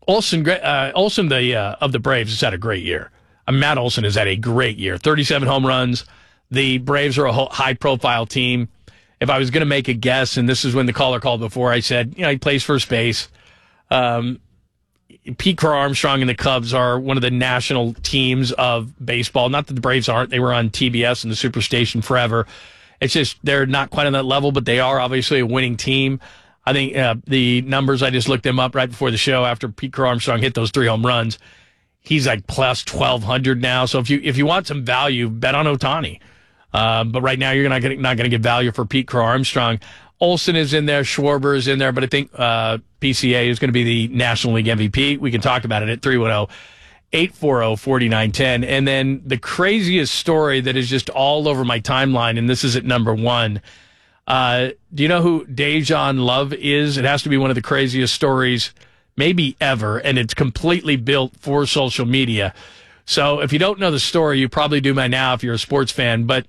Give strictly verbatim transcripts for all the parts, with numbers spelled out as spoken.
Olsen, uh, Olsen the uh, of the Braves has had a great year. Uh, Matt Olson has had a great year. thirty-seven home runs. The Braves are a high-profile team. If I was going to make a guess, and this is when the caller called before, I said, you know, he plays first base. Um, Pete Crow Armstrong and the Cubs are one of the national teams of baseball. Not that the Braves aren't. They were on T B S and the Superstation forever. It's just they're not quite on that level, but they are obviously a winning team. I think uh, the numbers, I just looked them up right before the show after Pete Crow Armstrong hit those three home runs. He's like plus twelve hundred now. So if you if you want some value, bet on Ohtani. Uh, but right now, you're not going not going to get value for Pete Crow Armstrong. Olsen is in there, Schwarber is in there, but I think uh, P C A is going to be the National League M V P. We can talk about it at three one zero, eight four zero, four nine one zero. And then the craziest story that is just all over my timeline, and this is at number one. Uh, do you know who Dejan Love is? It has to be one of the craziest stories maybe ever, and it's completely built for social media. So if you don't know the story, you probably do by now if you're a sports fan, but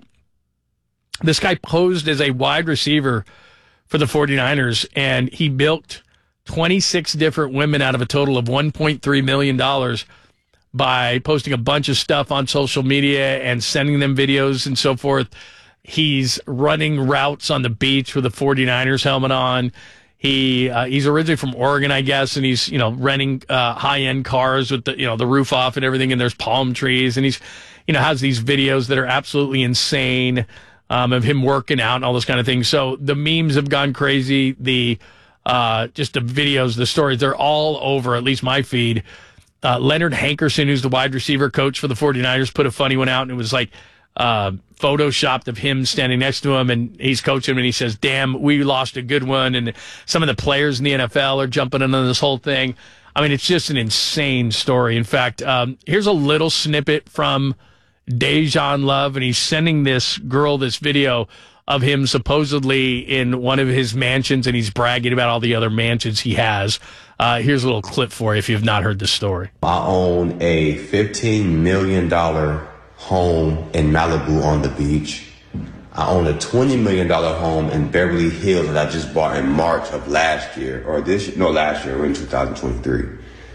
this guy posed as a wide receiver for the 49ers, and he bilked twenty-six different women out of a total of one point three million dollars by posting a bunch of stuff on social media and sending them videos and so forth. He's running routes on the beach with a 49ers helmet on. He uh, he's originally from Oregon, I guess, and he's, you know, renting uh, high-end cars with the, you know, the roof off and everything, and there's palm trees, and he's, you know, has these videos that are absolutely insane. Um, of him working out and all those kind of things. So the memes have gone crazy. The uh, just the videos, the stories, they're all over, at least my feed. Uh, Leonard Hankerson, who's the wide receiver coach for the 49ers, put a funny one out, and it was like uh, photoshopped of him standing next to him, and he's coaching him, and he says, damn, we lost a good one, and some of the players in the N F L are jumping into this whole thing. I mean, it's just an insane story. In fact, um, here's a little snippet from Dejan Love, and he's sending this girl this video of him supposedly in one of his mansions, and he's bragging about all the other mansions he has. Uh, here's a little clip for you if you've not heard this story. I own a fifteen million dollars home in Malibu on the beach. I own a twenty million dollars home in Beverly Hills that I just bought in March of last year, or this, no, last year, we're in two thousand twenty-three.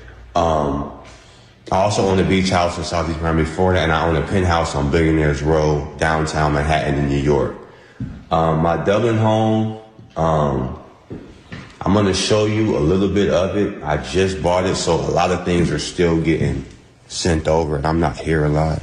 Um, I also own a beach house in Southeast Miami, Florida, and I own a penthouse on Billionaires Row, downtown Manhattan in New York. Um, my Dublin home, um, I'm going to show you a little bit of it. I just bought it, so a lot of things are still getting sent over, and I'm not here a lot.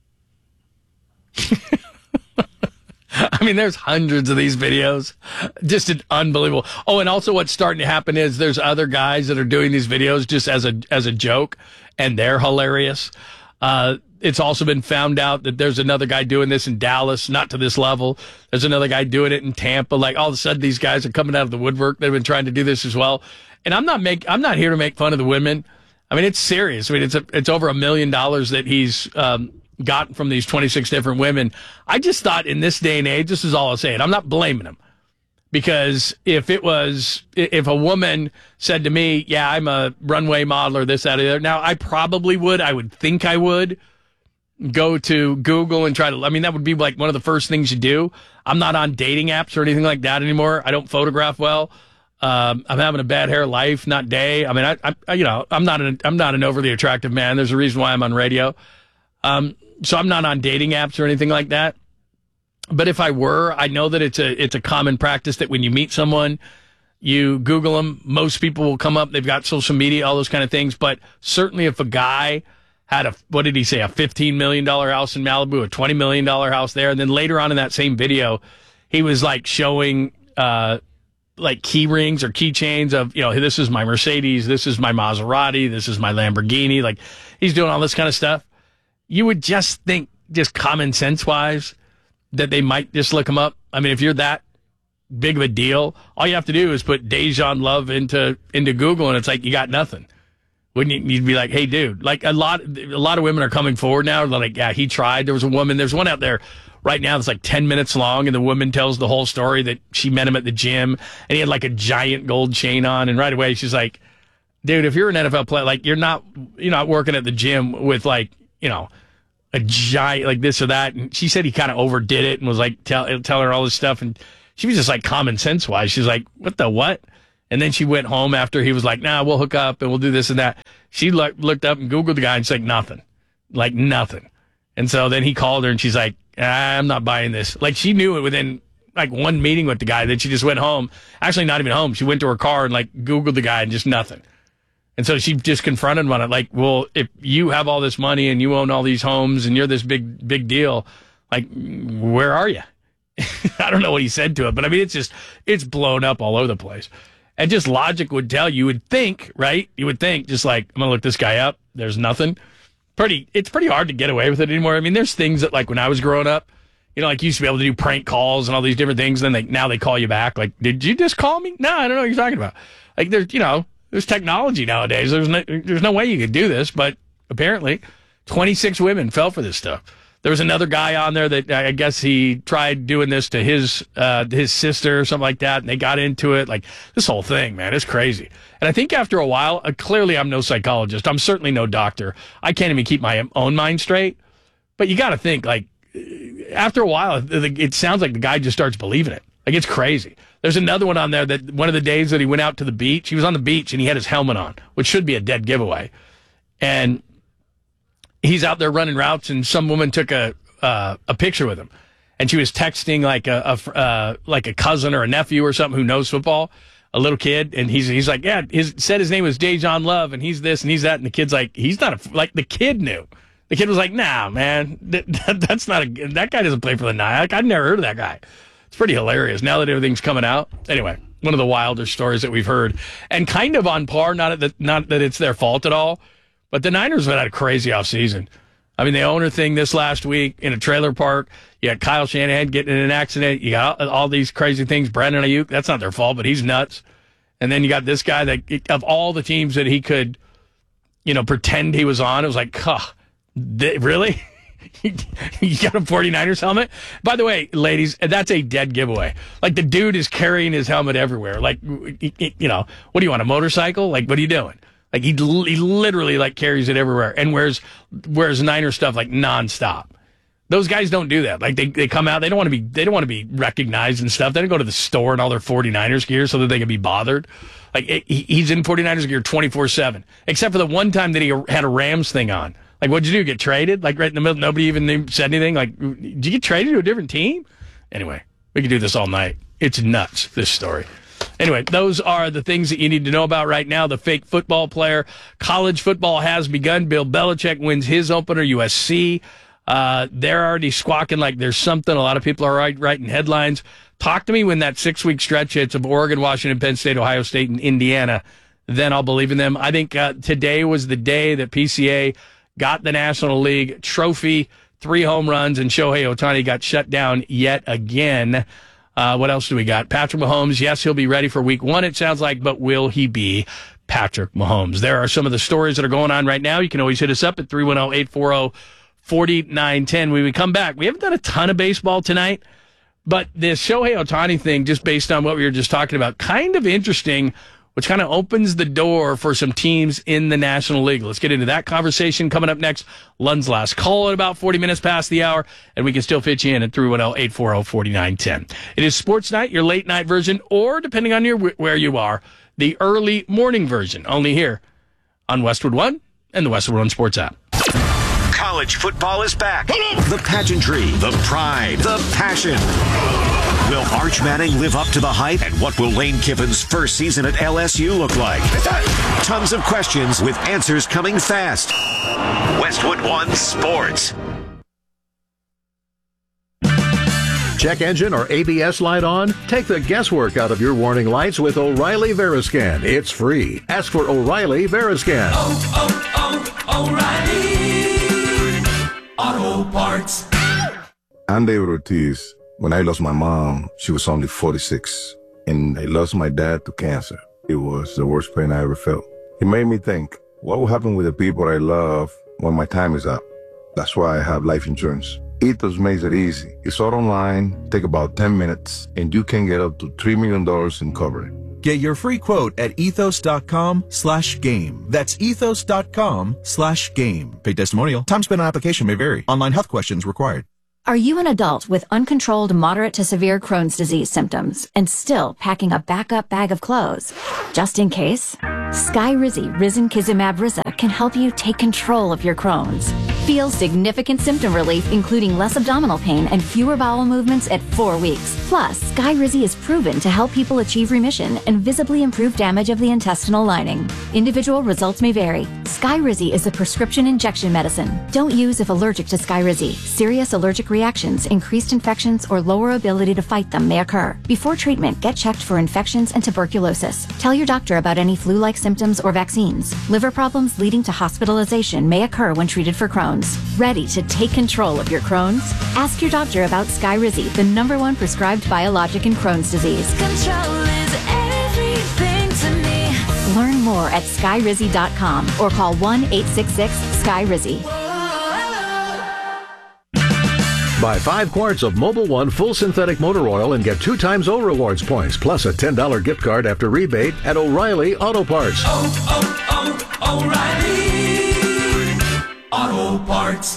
I mean, there's hundreds of these videos. Just unbelievable. Oh, and also what's starting to happen is there's other guys that are doing these videos just as a as a joke, and they're hilarious. Uh, it's also been found out that there's another guy doing this in Dallas, not to this level. There's another guy doing it in Tampa. Like, all of a sudden, these guys are coming out of the woodwork. They've been trying to do this as well. And I'm not make I'm not here to make fun of the women. I mean, it's serious. I mean, it's a, it's over a million dollars that he's um, gotten from these twenty-six different women. I just thought in this day and age, this is all I'll say, and I'm not blaming him. Because if it was, if a woman said to me, yeah, I'm a runway model or this, that, or the other, now I probably would, I would think I would go to Google and try to, I mean, that would be like one of the first things you do. I'm not on dating apps or anything like that anymore. I don't photograph well. Um, I'm having a bad hair life, not day. I mean, I, I you know, I'm not an, I'm not an overly attractive man. There's a reason why I'm on radio. Um, so I'm not on dating apps or anything like that. But if I were, I know that it's a it's a common practice that when you meet someone, you Google them. Most people will come up. They've got social media, all those kind of things. But certainly if a guy had a, what did he say, a fifteen million dollars house in Malibu, a twenty million dollars house there, and then later on in that same video, he was like showing uh, like key rings or keychains of, you know, this is my Mercedes, this is my Maserati, this is my Lamborghini. Like, he's doing all this kind of stuff. You would just think, just common sense wise, that they might just look him up. I mean, if you're that big of a deal, all you have to do is put Dejan Love into into Google, and it's like you got nothing. Wouldn't you? You'd be like, hey, dude. Like, a lot, a lot of women are coming forward now. They're like, yeah, he tried. There was a woman. There's one out there right now that's like ten minutes long, and the woman tells the whole story that she met him at the gym, and he had like a giant gold chain on, and right away she's like, dude, if you're an N F L player, like, you're not you're not working at the gym with, like, you know, a giant, like this or that. And she said he kind of overdid it and was like, tell, tell her all this stuff. And she was just like, common sense wise, she's like, what the what? And then she went home after he was like, nah, we'll hook up and we'll do this and that. She look, looked up and Googled the guy and she's like, nothing. Like, nothing. And so then he called her and she's like, ah, I'm not buying this. Like, she knew it within like one meeting with the guy. Then she just went home. Actually, not even home. She went to her car and like Googled the guy and just nothing. And so she just confronted him on it. Like, well, if you have all this money and you own all these homes and you're this big, big deal, like, where are you? I don't know what he said to it, but I mean, it's just, it's blown up all over the place. And just logic would tell you, you would think, right? You would think just like, I'm going to look this guy up. There's nothing. Pretty, it's pretty hard to get away with it anymore. I mean, there's things that like when I was growing up, you know, like you used to be able to do prank calls and all these different things. And then they, now they call you back. Like, did you just call me? No, I don't know what you're talking about. Like there's, you know, there's technology nowadays. There's no, there's no way you could do this, but apparently twenty-six women fell for this stuff. There was another guy on there that I guess he tried doing this to his uh, his sister or something like that, and they got into it. Like, this whole thing, man, it's crazy. And I think after a while, uh, clearly I'm no psychologist. I'm certainly no doctor. I can't even keep my own mind straight. But you got to think, like, after a while, it sounds like the guy just starts believing it. Like, it's crazy. There's another one on there that one of the days that he went out to the beach, he was on the beach and he had his helmet on, which should be a dead giveaway. And he's out there running routes, and some woman took a uh, a picture with him, and she was texting like a, a uh, like a cousin or a nephew or something who knows football, a little kid, and he's he's like, yeah, his said his name was Dejan Love, and he's this and he's that, and the kid's like, he's not a like the kid knew. The kid was like, nah, man, that, that, that's not a that guy doesn't play for the Nine. Like, I've never heard of that guy. It's pretty hilarious now that everything's coming out. Anyway, one of the wilder stories that we've heard, and kind of on par. Not that not that it's their fault at all. But the Niners have had a crazy offseason. I mean, the owner thing this last week in a trailer park. You got Kyle Shanahan getting in an accident. You got all, all these crazy things. Brandon Ayuk, that's not their fault, but he's nuts. And then you got this guy that, of all the teams that he could, you know, pretend he was on, it was like, huh, th- really? You got a 49ers helmet? By the way, ladies, that's a dead giveaway. Like, the dude is carrying his helmet everywhere. Like, you know, what do you want, a motorcycle? Like, what are you doing? Like, he, he literally, like, carries it everywhere and wears wears Niner stuff, like, nonstop. Those guys don't do that. Like, they, they come out, they don't want to be they don't want to be recognized and stuff. They don't go to the store in all their 49ers gear so that they can be bothered. Like, it, he's in 49ers gear twenty-four seven, except for the one time that he had a Rams thing on. Like, what'd you do, get traded? Like, right in the middle, nobody even said anything? Like, did you get traded to a different team? Anyway, we could do this all night. It's nuts, this story. Anyway, those are the things that you need to know about right now. The fake football player. College football has begun. Bill Belichick wins his opener, U S C. Uh, they're already squawking like there's something. A lot of people are write, writing headlines. Talk to me when that six-week stretch hits of Oregon, Washington, Penn State, Ohio State, and Indiana. Then I'll believe in them. I think uh, today was the day that P C A got the National League trophy, three home runs, and Shohei Ohtani got shut down yet again. Uh, what else do we got? Patrick Mahomes, yes, he'll be ready for week one, it sounds like, but will he be Patrick Mahomes? There are some of the stories that are going on right now. You can always hit us up at three one zero, eight four zero, four nine one zero. When we come back, we haven't done a ton of baseball tonight, but this Shohei Ohtani thing, just based on what we were just talking about, kind of interesting, which kind of opens the door for some teams in the National League. Let's get into that conversation coming up next. Lund's last call at about forty minutes past the hour, and we can still fit you in at three one zero, eight four zero, four nine one zero. It is Sports Night, your late night version, or depending on your where you are, the early morning version, only here on Westwood One and the Westwood One Sports app. College football is back. The pageantry, the pride, the passion. Will Arch Manning live up to the hype? And what will Lane Kiffin's first season at L S U look like? Tons of questions with answers coming fast. Westwood One Sports. Check engine or A B S light on? Take the guesswork out of your warning lights with O'Reilly Veriscan. It's free. Ask for O'Reilly Veriscan. Oh, oh, oh, O'Reilly Auto Parts. I'm David Ortiz. When I lost my mom, she was only forty-six, and I lost my dad to cancer. It was the worst pain I ever felt. It made me think, what will happen with the people I love when my time is up? That's why I have life insurance. Ethos makes it easy. It's all online, take about ten minutes, and you can get up to three million dollars in coverage. Get your free quote at ethos.com slash game. That's ethos.com slash game. Paid testimonial. Time spent on application may vary. Online health questions required. Are you an adult with uncontrolled moderate to severe Crohn's disease symptoms and still packing a backup bag of clothes? Just in case, Skyrizi Risankizumab Riza can help you take control of your Crohn's. Feel significant symptom relief, including less abdominal pain and fewer bowel movements at four weeks. Plus, Skyrizi is proven to help people achieve remission and visibly improve damage of the intestinal lining. Individual results may vary. Skyrizi is a prescription injection medicine. Don't use if allergic to Skyrizi. Serious allergic reactions, increased infections, or lower ability to fight them may occur. Before treatment, get checked for infections and tuberculosis. Tell your doctor about any flu-like symptoms or vaccines. Liver problems leading to hospitalization may occur when treated for Crohn's. Ready to take control of your Crohn's? Ask your doctor about Skyrizi, the number one prescribed biologic in Crohn's disease. Control is everything to me. Learn more at skyrizi dot com or call one eight six six Skyrizi. Buy five quarts of Mobil One full synthetic motor oil and get two times O Rewards points, plus a ten dollars gift card after rebate at O'Reilly Auto Parts. Oh, oh, oh, O'Reilly Auto Parts.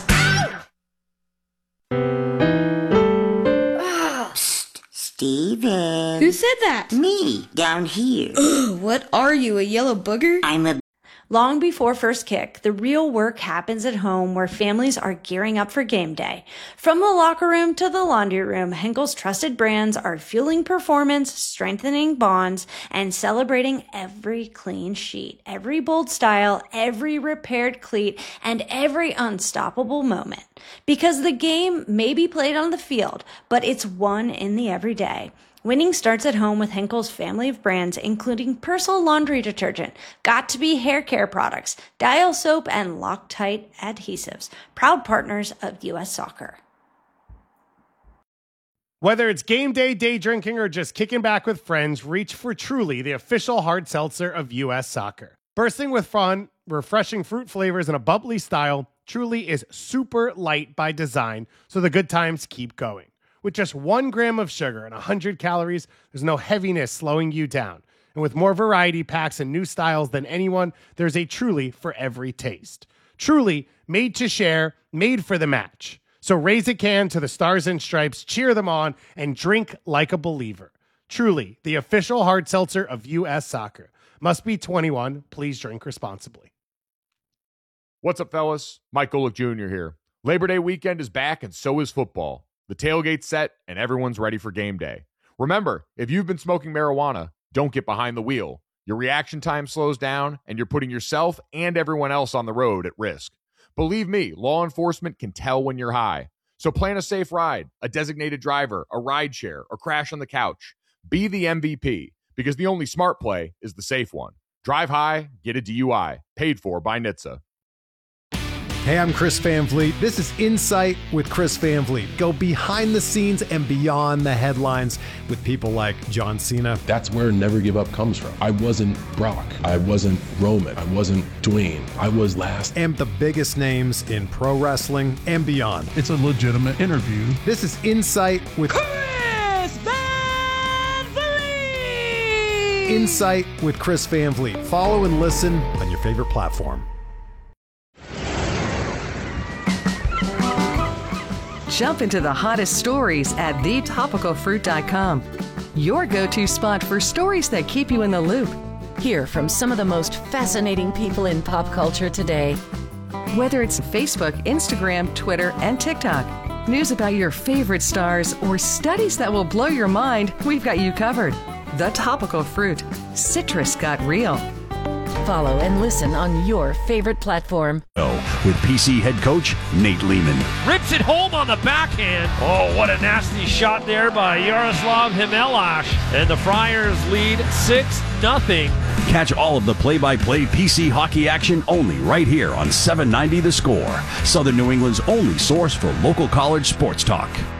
Psst, Steven. Who said that? Me, down here. Ugh, what are you, a yellow booger? I'm a... Long before first kick, the real work happens at home where families are gearing up for game day. From the locker room to the laundry room, Henkel's trusted brands are fueling performance, strengthening bonds, and celebrating every clean sheet, every bold style, every repaired cleat, and every unstoppable moment. Because the game may be played on the field, but it's won in the everyday. Winning starts at home with Henkel's family of brands, including Persil laundry detergent, Got2b hair care products, Dial soap, and Loctite adhesives, proud partners of U S Soccer. Whether it's game day, day drinking, or just kicking back with friends, reach for Truly, the official hard seltzer of U S Soccer. Bursting with fun, refreshing fruit flavors, and a bubbly style, Truly is super light by design, so the good times keep going. With just one gram of sugar and one hundred calories, there's no heaviness slowing you down. And with more variety packs and new styles than anyone, there's a Truly for every taste. Truly, made to share, made for the match. So raise a can to the Stars and Stripes, cheer them on, and drink like a believer. Truly, the official hard seltzer of U S Soccer. Must be twenty-one. Please drink responsibly. What's up, fellas? Mike Golick Junior here. Labor Day weekend is back, and so is football. The tailgate's set, and everyone's ready for game day. Remember, if you've been smoking marijuana, don't get behind the wheel. Your reaction time slows down, and you're putting yourself and everyone else on the road at risk. Believe me, law enforcement can tell when you're high. So plan a safe ride, a designated driver, a ride share, or crash on the couch. Be the M V P, because the only smart play is the safe one. Drive high, get a D U I. Paid for by N H T S A. Hey, I'm Chris Van Vliet. This is Insight with Chris Van Vliet. Go behind the scenes and beyond the headlines with people like John Cena. That's where Never Give Up comes from. I wasn't Brock. I wasn't Roman. I wasn't Dwayne. I was last. And the biggest names in pro wrestling and beyond. It's a legitimate interview. This is Insight with Chris Van Vliet! Insight with Chris Van Vliet. Follow and listen on your favorite platform. Jump into the hottest stories at the topical fruit dot com. Your go-to spot for stories that keep you in the loop. Hear from some of the most fascinating people in pop culture today. Whether it's Facebook, Instagram, Twitter, and TikTok, news about your favorite stars, or studies that will blow your mind, we've got you covered. The Topical Fruit. Citrus got real. Follow and listen on your favorite platform. With P C head coach Nate Lehman. Rips it home on the backhand. Oh, what a nasty shot there by Yaroslav Himelash. And the Friars lead six nothing. Catch all of the play-by-play P C hockey action only right here on seven ninety The Score, Southern New England's only source for local college sports talk.